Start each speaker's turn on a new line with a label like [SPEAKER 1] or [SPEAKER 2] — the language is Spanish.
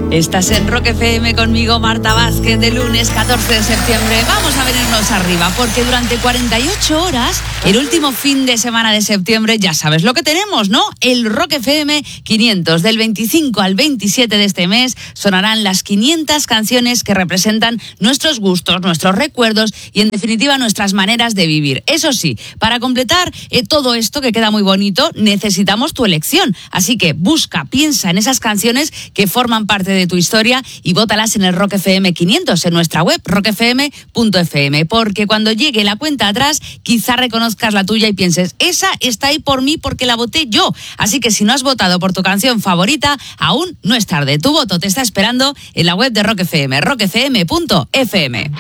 [SPEAKER 1] Estás en Rock FM conmigo, Marta Vázquez, de lunes 14 de septiembre. Vamos a venirnos arriba, porque durante 48 horas, el último fin de semana de septiembre, ya sabes lo que tenemos, ¿no? El Rock FM 500. Del 25 al 27 de este mes sonarán las 500 canciones que representan nuestros gustos, nuestros recuerdos y, en definitiva, nuestras maneras de vivir. Eso sí, para completar todo esto, que queda muy bonito, necesitamos tu elección. Así que piensa en esas canciones que forman parte de tu historia y vótalas en el Rock FM 500, en nuestra web rockfm.fm, porque cuando llegue la cuenta atrás quizá reconozcas la tuya y pienses, esa está ahí por mí porque la voté yo. Así que si no has votado por tu canción favorita, aún no es tarde. Tu voto te está esperando en la web de Rock FM, rockfm.fm.